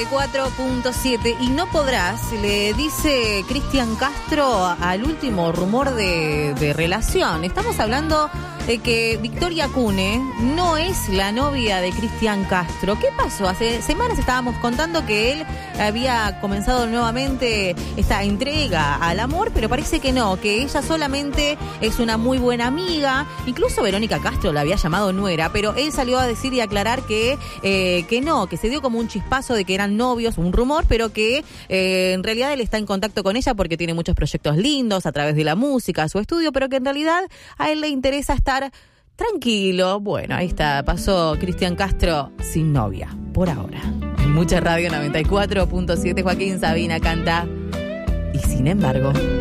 4.7 y no podrás, le dice Cristian Castro al último rumor de relación. Estamos hablando de que Victoria Cune no es la novia de Cristian Castro. ¿Qué pasó? Hace semanas estábamos contando que él había comenzado nuevamente esta entrega al amor, pero parece que no, que ella solamente es una muy buena amiga. Incluso Verónica Castro la había llamado nuera, pero él salió a decir y aclarar que no, que se dio como un chispazo de que eran novios, un rumor, pero que en realidad él está en contacto con ella porque tiene muchos proyectos lindos a través de la música, su estudio, pero que en realidad a él le interesa estar tranquilo. Bueno, ahí está, pasó Cristian Castro sin novia, por ahora. En Mucha Radio 94.7, Joaquín Sabina canta Y sin embargo.